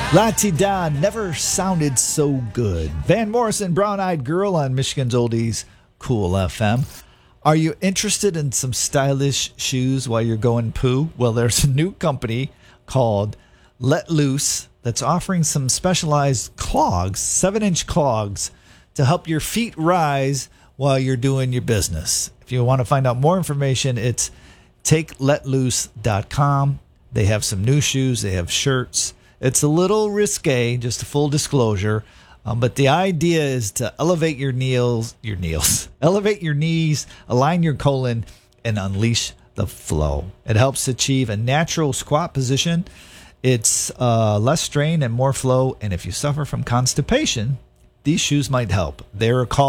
La-Ti-Da never sounded so good. Van Morrison, Brown Eyed Girl on Michigan's Oldies Cool FM. Are you interested in some stylish shoes while you're going poo? Well, there's a new company called Let Loose that's offering some specialized clogs, 7-inch clogs, to help your feet rise while you're doing your business. If you want to find out more information, it's takeletloose.com. They have some new shoes. They have shirts. It's a little risque, just a full disclosure, but the idea is to elevate your elevate your knees, align your colon, and unleash the flow. It helps achieve a natural squat position. It's less strain and more flow, and if you suffer from constipation, these shoes might help. They're called